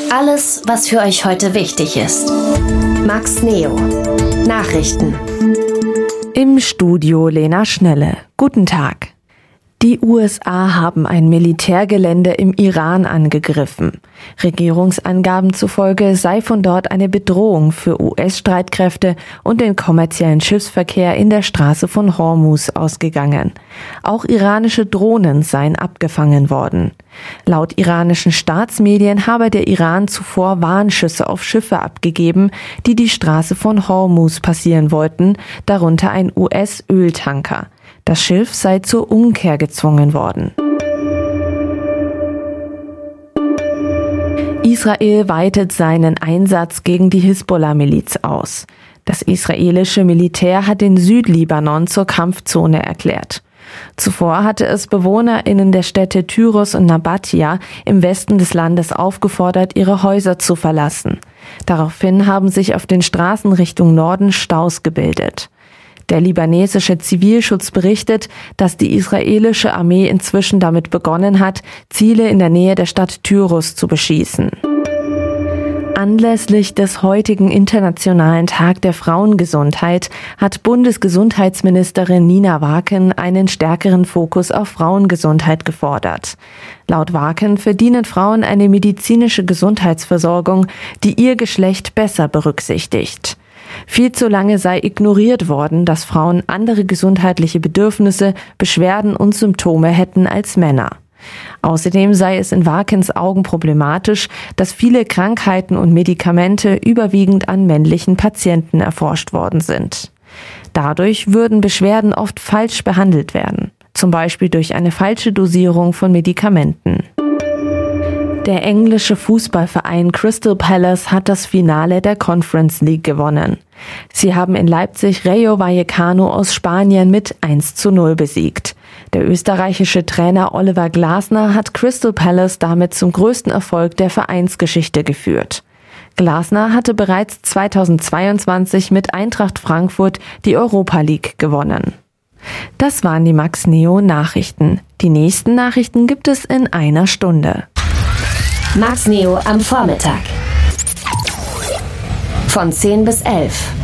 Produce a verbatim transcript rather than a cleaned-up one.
Alles, was für euch heute wichtig ist. Max Neo. Nachrichten. Im Studio Lena Schnelle. Guten Tag. Die U S A haben ein Militärgelände im Iran angegriffen. Regierungsangaben zufolge sei von dort eine Bedrohung für U S-Streitkräfte und den kommerziellen Schiffsverkehr in der Straße von Hormuz ausgegangen. Auch iranische Drohnen seien abgefangen worden. Laut iranischen Staatsmedien habe der Iran zuvor Warnschüsse auf Schiffe abgegeben, die die Straße von Hormuz passieren wollten, darunter ein U S-Öltanker. Das Schiff sei zur Umkehr gezwungen worden. Israel weitet seinen Einsatz gegen die Hisbollah-Miliz aus. Das israelische Militär hat den Südlibanon zur Kampfzone erklärt. Zuvor hatte es BewohnerInnen der Städte Tyros und Nabatia im Westen des Landes aufgefordert, ihre Häuser zu verlassen. Daraufhin haben sich auf den Straßen Richtung Norden Staus gebildet. Der libanesische Zivilschutz berichtet, dass die israelische Armee inzwischen damit begonnen hat, Ziele in der Nähe der Stadt Tyros zu beschießen. Anlässlich des heutigen Internationalen Tag der Frauengesundheit hat Bundesgesundheitsministerin Nina Waken einen stärkeren Fokus auf Frauengesundheit gefordert. Laut Waken verdienen Frauen eine medizinische Gesundheitsversorgung, die ihr Geschlecht besser berücksichtigt. Viel zu lange sei ignoriert worden, dass Frauen andere gesundheitliche Bedürfnisse, Beschwerden und Symptome hätten als Männer. Außerdem sei es in Wakens Augen problematisch, dass viele Krankheiten und Medikamente überwiegend an männlichen Patienten erforscht worden sind. Dadurch würden Beschwerden oft falsch behandelt werden, zum Beispiel durch eine falsche Dosierung von Medikamenten. Der englische Fußballverein Crystal Palace hat das Finale der Conference League gewonnen. Sie haben in Leipzig Rayo Vallecano aus Spanien mit eins zu null besiegt. Der österreichische Trainer Oliver Glasner hat Crystal Palace damit zum größten Erfolg der Vereinsgeschichte geführt. Glasner hatte bereits zweitausendzweiundzwanzig mit Eintracht Frankfurt die Europa League gewonnen. Das waren die Max Neo Nachrichten. Die nächsten Nachrichten gibt es in einer Stunde. Max Neo am Vormittag. Von zehn bis elf.